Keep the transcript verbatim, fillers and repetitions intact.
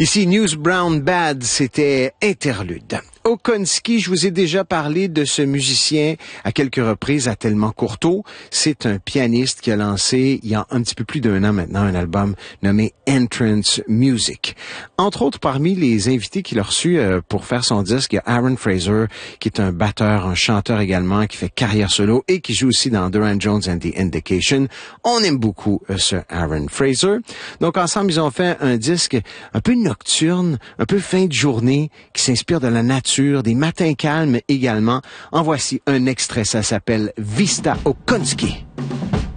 Ici, News Brown Bad, c'était Interlude. Okonski, je vous ai déjà parlé de ce musicien à quelques reprises à Tellement Courteau. C'est un pianiste qui a lancé, il y a un petit peu plus d'un an maintenant, un album nommé Entrance Music. Entre autres, parmi les invités qu'il a reçus euh, pour faire son disque, il y a Aaron Fraser, qui est un batteur, un chanteur également, qui fait carrière solo et qui joue aussi dans Durand Jones and the Indication. On aime beaucoup euh, ce Aaron Fraser. Donc, ensemble, ils ont fait un disque un peu nocturne, un peu fin de journée, qui s'inspire de la nature, des matins calmes également. En voici un extrait, ça s'appelle Vista Okonski.